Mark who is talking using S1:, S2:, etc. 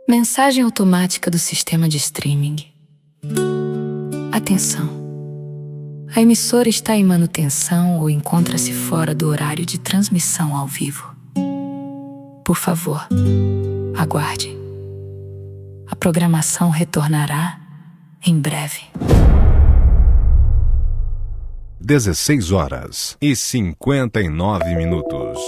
S1: Mensagem automática do sistema de streaming. Atenção! A emissora está em manutenção ou encontra-se fora do horário de transmissão ao vivo. Por favor, aguarde. A programação retornará em breve.
S2: 16h59